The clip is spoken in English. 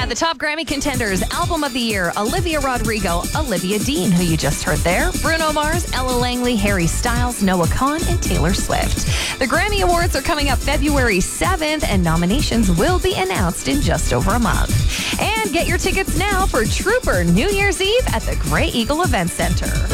The top Grammy contenders, Album of the Year, Olivia Rodrigo, Olivia Dean, who you just heard there, Bruno Mars, Ella Langley, Harry Styles, Noah Kahan, and Taylor Swift. The Grammy Awards are coming up February 7th, and nominations will be announced in just over a month. And get your tickets now for Trooper New Year's Eve at the Grey Eagle Event Center.